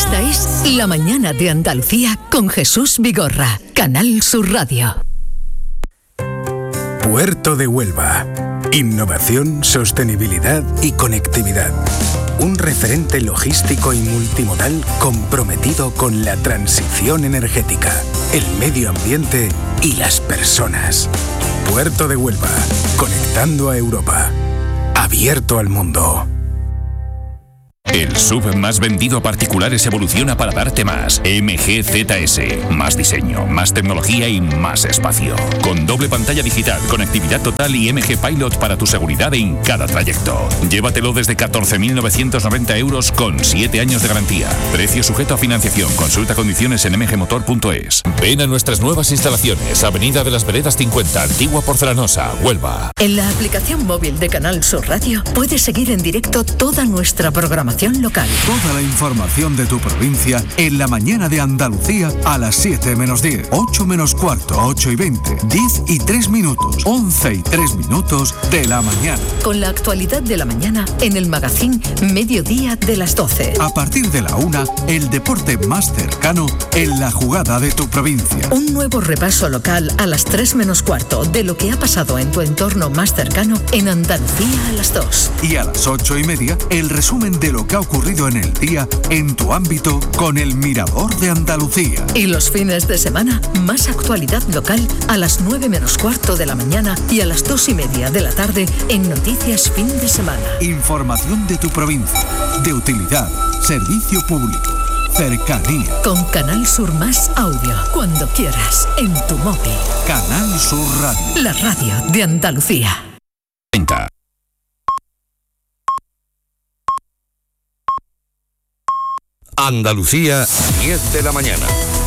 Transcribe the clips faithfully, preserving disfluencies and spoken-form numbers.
Esta es La Mañana de Andalucía con Jesús Vigorra, Canal Sur Radio. Puerto de Huelva. Innovación, sostenibilidad y conectividad. Un referente logístico y multimodal comprometido con la transición energética, el medio ambiente y las personas. Puerto de Huelva, conectando a Europa. Abierto al mundo. El S U V más vendido a particulares evoluciona para darte más. M G Z S. Más diseño, más tecnología y más espacio. Con doble pantalla digital, conectividad total y M G Pilot para tu seguridad en cada trayecto. Llévatelo desde catorce mil novecientos noventa euros con siete años de garantía. Precio sujeto a financiación. Consulta condiciones en m g motor punto es. Ven a nuestras nuevas instalaciones. Avenida de las Veredas cincuenta, Antigua Porcelanosa, Huelva. En la aplicación móvil de Canal Sur Radio puedes seguir en directo toda nuestra programación local. Toda la información de tu provincia en la mañana de Andalucía a las siete menos diez, ocho menos cuarto, ocho y veinte, diez y tres minutos, once y tres minutos de la mañana. Con la actualidad de la mañana en el magazín Mediodía de las doce. A partir de la una, el deporte más cercano en la jugada de tu provincia. Un nuevo repaso local a las tres menos cuarto de lo que ha pasado en tu entorno más cercano en Andalucía a las dos. Y a las ocho y media, el resumen de lo que ha ocurrido en el día en tu ámbito con el Mirador de Andalucía. Y los fines de semana, más actualidad local a las nueve menos cuarto de la mañana y a las dos y media de la tarde en Noticias Fin de Semana. Información de tu provincia, de utilidad, servicio público, cercanía. Con Canal Sur Más Audio, cuando quieras, en tu móvil. Canal Sur Radio. La radio de Andalucía. treinta. Andalucía, diez de la mañana.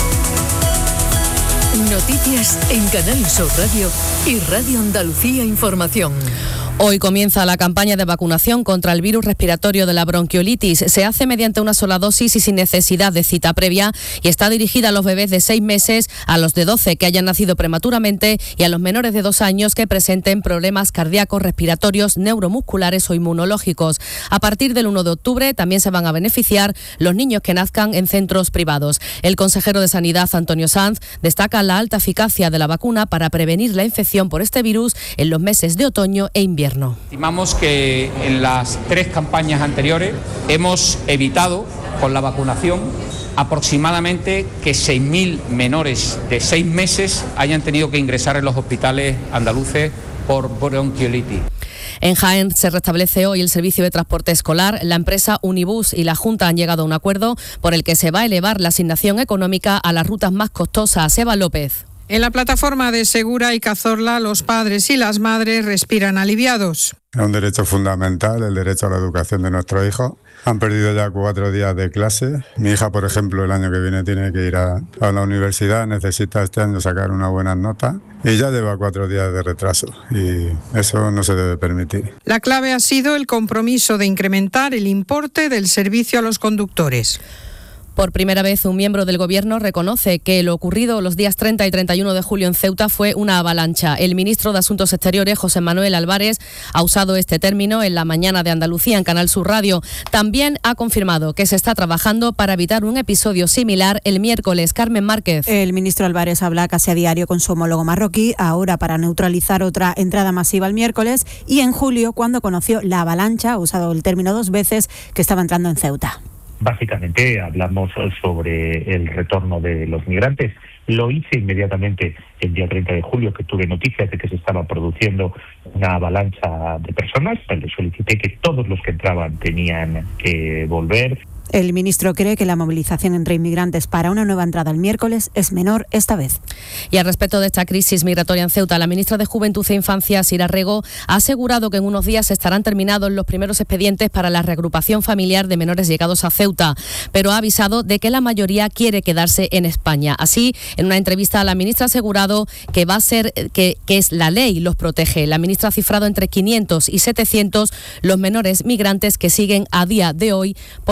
Noticias en Canal Sur Radio y Radio Andalucía Información. Hoy comienza la campaña de vacunación contra el virus respiratorio de la bronquiolitis. Se hace mediante una sola dosis y sin necesidad de cita previa y está dirigida a los bebés de seis meses, a los de doce que hayan nacido prematuramente y a los menores de dos años que presenten problemas cardíacos, respiratorios, neuromusculares o inmunológicos. A partir del uno de octubre también se van a beneficiar los niños que nazcan en centros privados. El consejero de Sanidad, Antonio Sanz, destaca la alta eficacia de la vacuna para prevenir la infección por este virus en los meses de otoño e invierno. Estimamos que en las tres campañas anteriores hemos evitado con la vacunación aproximadamente que seis mil menores de seis meses hayan tenido que ingresar en los hospitales andaluces por bronquiolitis. En Jaén se restablece hoy el servicio de transporte escolar. La empresa Unibus y la Junta han llegado a un acuerdo por el que se va a elevar la asignación económica a las rutas más costosas. Eva López. En la plataforma de Segura y Cazorla, los padres y las madres respiran aliviados. Es un derecho fundamental, el derecho a la educación de nuestros hijos. Han perdido ya cuatro días de clase. Mi hija, por ejemplo, el año que viene tiene que ir a, a la universidad, necesita este año sacar unas buenas notas y ya lleva cuatro días de retraso y eso no se debe permitir. La clave ha sido el compromiso de incrementar el importe del servicio a los conductores. Por primera vez, un miembro del Gobierno reconoce que lo ocurrido los días treinta y treinta y uno de julio en Ceuta fue una avalancha. El ministro de Asuntos Exteriores, José Manuel Álvarez, ha usado este término en la mañana de Andalucía en Canal Sur Radio. También ha confirmado que se está trabajando para evitar un episodio similar el miércoles. Carmen Márquez. El ministro Álvarez habla casi a diario con su homólogo marroquí, ahora para neutralizar otra entrada masiva el miércoles y en julio, cuando conoció la avalancha, ha usado el término dos veces, que estaba entrando en Ceuta. Básicamente hablamos sobre el retorno de los migrantes. Lo hice inmediatamente el día treinta de julio, que tuve noticias de que se estaba produciendo una avalancha de personas. Le solicité que todos los que entraban tenían que volver. El ministro cree que la movilización entre inmigrantes para una nueva entrada el miércoles es menor esta vez. Y al respecto de esta crisis migratoria en Ceuta, la ministra de Juventud e Infancia, Sira Rego, ha asegurado que en unos días estarán terminados los primeros expedientes para la reagrupación familiar de menores llegados a Ceuta, pero ha avisado de que la mayoría quiere quedarse en España. Así, en una entrevista, la ministra ha asegurado que va a ser que, que es la ley los protege. La ministra ha cifrado entre quinientos y setecientos los menores migrantes que siguen a día de hoy por las calles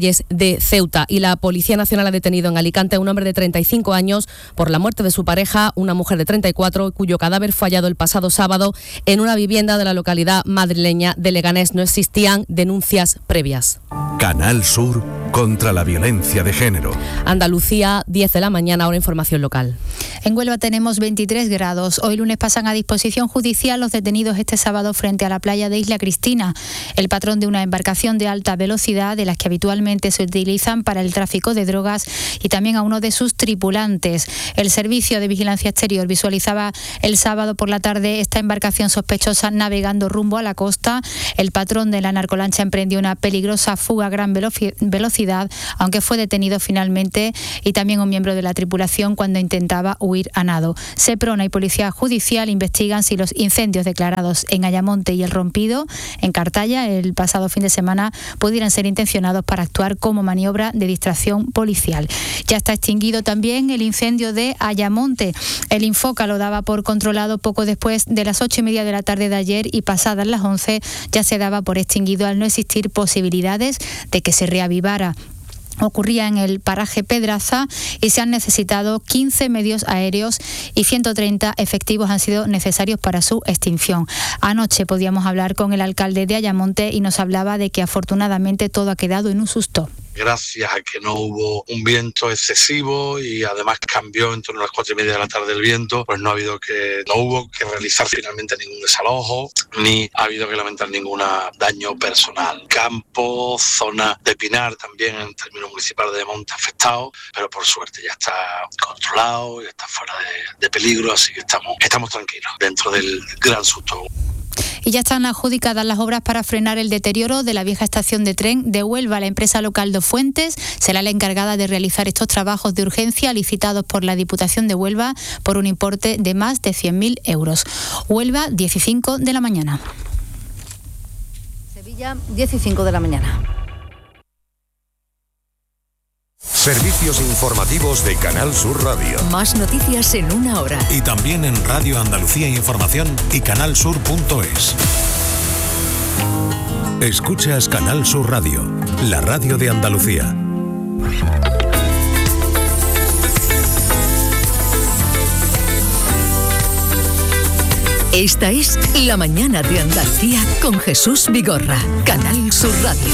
calles de Ceuta. Y la Policía Nacional ha detenido en Alicante a un hombre de treinta y cinco años por la muerte de su pareja, una mujer de treinta y cuatro, cuyo cadáver fue hallado el pasado sábado en una vivienda de la localidad madrileña de Leganés. No existían denuncias previas. Canal Sur contra la violencia de género. Andalucía, diez de la mañana, ahora información local. En Huelva tenemos veintitrés grados. Hoy lunes pasan a disposición judicial los detenidos este sábado frente a la playa de Isla Cristina. El patrón de una embarcación de alta velocidad, de las que habitualmente se utilizan para el tráfico de drogas, y también a uno de sus tripulantes. El Servicio de Vigilancia Exterior visualizaba el sábado por la tarde esta embarcación sospechosa navegando rumbo a la costa. El patrón de la narcolancha emprendió una peligrosa fuga a gran velocidad, aunque fue detenido finalmente, y también un miembro de la tripulación cuando intentaba huir a nado. Seprona y Policía Judicial investigan si los incendios declarados en Ayamonte y El Rompido, en Cartaya, el pasado fin de semana, pudieran ser intencionados para actuar como maniobra de distracción policial. Ya está extinguido también el incendio de Ayamonte. El Infoca lo daba por controlado poco después de las ocho y media de la tarde de ayer, y pasadas las once ya se daba por extinguido al no existir posibilidades de que se reavivara. Ocurría en el paraje Pedraza y se han necesitado quince medios aéreos y ciento treinta efectivos han sido necesarios para su extinción. Anoche podíamos hablar con el alcalde de Ayamonte y nos hablaba de que afortunadamente todo ha quedado en un susto. Gracias a que no hubo un viento excesivo y además cambió en torno a las cuatro y media de la tarde el viento, pues no ha habido que, no hubo que realizar finalmente ningún desalojo, ni ha habido que lamentar ningún daño personal. Campo, zona de Pinar también en términos municipales de Monte afectado, pero por suerte ya está controlado, ya está fuera de, de peligro, así que estamos, estamos tranquilos dentro del gran susto. Y ya están adjudicadas las obras para frenar el deterioro de la vieja estación de tren de Huelva. La empresa local Dos Fuentes será la encargada de realizar estos trabajos de urgencia licitados por la Diputación de Huelva por un importe de más de cien mil euros. Huelva, diez y cinco de la mañana. Sevilla, diez y cinco de la mañana. Servicios informativos de Canal Sur Radio. Más noticias en una hora. Y también en Radio Andalucía Información y canalsur punto es. Escuchas Canal Sur Radio, la radio de Andalucía. Esta es La Mañana de Andalucía con Jesús Vigorra, Canal Sur Radio.